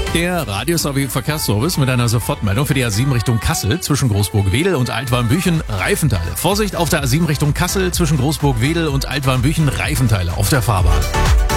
Der Radius-AW-Verkehrsservice mit einer Sofortmeldung für die A7 Richtung Kassel zwischen Großburg-Wedel und Altwarnbüchen Reifenteile. Vorsicht auf der A7 Richtung Kassel zwischen Großburg-Wedel und Altwarnbüchen Reifenteile auf der Fahrbahn.